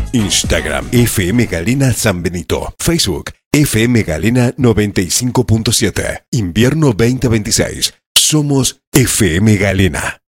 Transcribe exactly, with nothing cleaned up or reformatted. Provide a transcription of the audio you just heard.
Instagram F M Galena San Benito. Facebook F M Galena noventa y cinco punto siete. Invierno veinte veintiséis. Somos F M Galena.